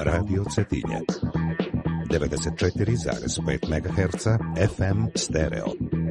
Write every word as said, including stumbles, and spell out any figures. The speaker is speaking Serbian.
Radio Cetinje. devedeset četiri zarez pet megaherca F M stereo.